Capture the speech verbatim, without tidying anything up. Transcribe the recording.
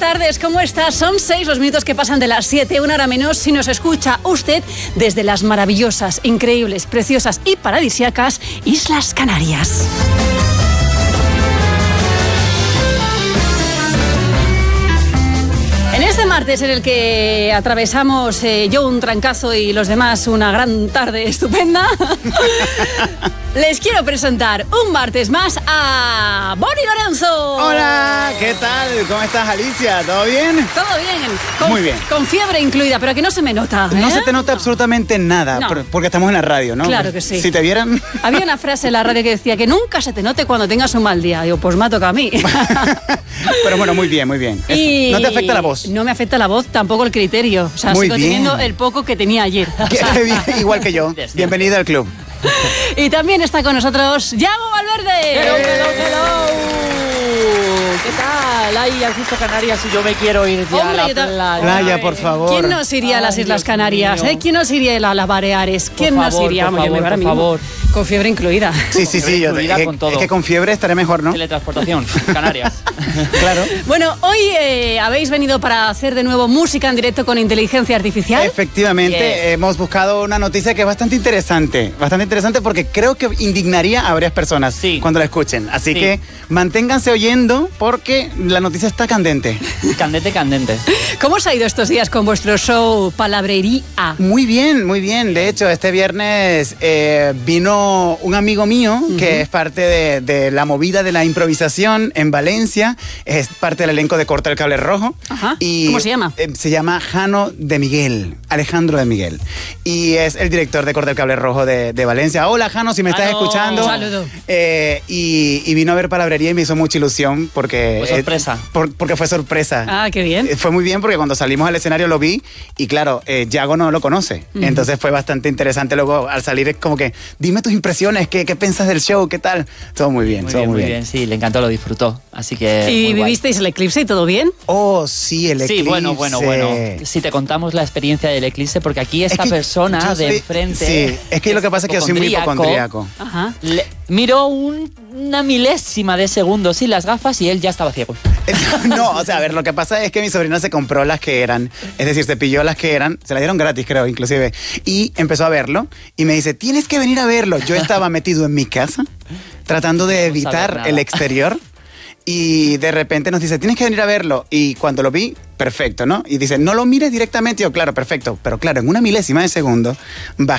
tardes, ¿cómo estás? Son seis los minutos que pasan de las siete, una hora menos, si nos escucha usted desde las maravillosas, increíbles, preciosas y paradisíacas Islas Canarias. En este martes en el que atravesamos eh, yo un trancazo y los demás una gran tarde estupenda, les quiero presentar un martes más a Bonnie Lorenzo. Hola, ¿qué tal? ¿Cómo estás, Alicia? ¿Todo bien? Todo bien. Con, Muy bien. Con fiebre incluida, pero que no se me nota. ¿eh? No se te nota absolutamente nada, No. porque estamos en la radio, ¿no? Claro que sí. Si te vieran... Había una frase en la radio que decía que nunca se te note cuando tengas un mal día. Digo, pues me ha tocado a mí. Pero bueno, muy bien, muy bien. Y ¿No te afecta la voz? No me afecta la voz, tampoco el criterio. O sea, Muy sigo bien. teniendo el poco que tenía ayer. Qué bien, igual que yo. Bienvenida al club. Y también está con nosotros Yago Valverde. Hello, hello, hello. ¿Qué tal? Ay, has visto Canarias y yo me quiero ir ya Hombre, a la yo ta- playa. Playa, por favor. ¿Quién nos iría a las Ay, Islas Dios Canarias? mío. ¿eh? ¿Quién nos iría a las Baleares? ¿Quién Por nos favor, iría? por Vamos, yo me voy favor, ahora por mismo. favor. Con fiebre incluida. Sí, sí, sí. Yo, Incluida es, con todo. es que con fiebre estaré mejor, ¿no? Teletransportación, Canarias. Claro. Bueno, hoy eh, habéis venido para hacer de nuevo música en directo con inteligencia artificial. Efectivamente, Yes. hemos buscado una noticia que es bastante interesante. Bastante interesante porque creo que indignaría a varias personas Sí. cuando la escuchen. Así Sí. que manténganse oyendo porque la noticia está candente. Candente, candente. ¿Cómo os ha ido estos días con vuestro show Palabrería? Muy bien, muy bien. De hecho, este viernes eh, vino un amigo mío que es parte de, de la movida de la improvisación en Valencia. Es parte del elenco de Corta el Cable Rojo. Ajá. Y, ¿Cómo se llama? eh, se llama Jano de Miguel, Alejandro de Miguel. Y es el director de Corta el Cable Rojo de, de Valencia. Hola, Jano, si me estás Jano. escuchando. Un saludo. Eh, y, y vino a ver Palabrería y me hizo mucha ilusión porque... Fue sorpresa. eh, por- porque fue sorpresa. Ah, qué bien. Eh, Fue muy bien porque cuando salimos al escenario lo vi y claro, eh, Yago no lo conoce. Ujú. Entonces fue bastante interesante. Luego al salir es como que, dime tus impresiones, ¿qué, qué piensas del show? ¿Qué tal? Todo muy bien, Muy todo bien, muy muy bien. bien. Sí, le encantó, lo disfrutó. Así que. ¿Y muy guay. vivisteis el eclipse y todo bien? Oh, sí, el eclipse. Sí, bueno, bueno, bueno. Si te contamos la experiencia del eclipse, porque aquí esta que persona yo de soy- enfrente. Sí, es que lo que pasa es que yo soy muy hipocondríaco. Ajá. Le- miró un- una milésima de segundo sin las gafas y él ya estaba ciego. No, o sea, a ver, lo que pasa es que mi sobrina se compró las que eran, es decir, se pilló las que eran, se las dieron gratis, creo, inclusive, y empezó a verlo y me dice, tienes que venir a verlo. Yo estaba metido en mi casa, tratando de No saber evitar nada. el exterior, y de repente nos dice, tienes que venir a verlo. Y cuando lo vi, perfecto, ¿no? Y dice, no lo mires directamente. Y yo, claro, perfecto. Pero claro, en una milésima de segundo, bajé